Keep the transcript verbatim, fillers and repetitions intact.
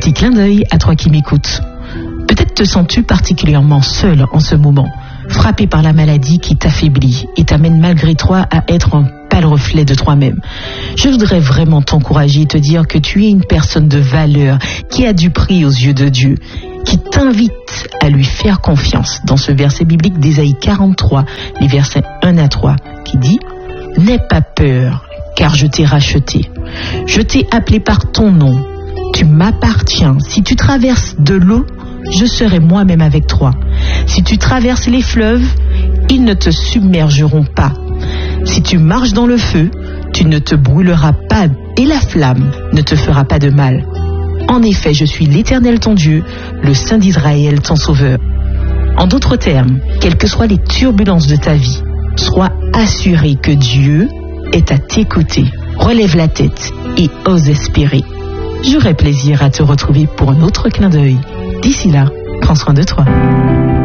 Petit clin d'œil à toi qui m'écoutes. Peut-être te sens-tu particulièrement seul en ce moment, frappé par la maladie qui t'affaiblit et t'amène malgré toi à être un pâle reflet de toi-même. Je voudrais vraiment t'encourager et te dire que tu es une personne de valeur qui a du prix aux yeux de Dieu, qui t'invite à lui faire confiance dans ce verset biblique d'Ésaïe quarante-trois, les versets un à trois, qui dit « N'aie pas peur, car je t'ai racheté. Je t'ai appelé par ton nom. Tu m'appartiens. Si tu traverses de l'eau, je serai moi-même avec toi. Si tu traverses les fleuves, ils ne te submergeront pas. Si tu marches dans le feu, tu ne te brûleras pas et la flamme ne te fera pas de mal. En effet, je suis l'Éternel ton Dieu, le Saint d'Israël ton Sauveur. » En d'autres termes, quelles que soient les turbulences de ta vie, sois assuré que Dieu est à tes côtés. Relève la tête et ose espérer. J'aurai plaisir à te retrouver pour un autre clin d'œil. D'ici là, prends soin de toi.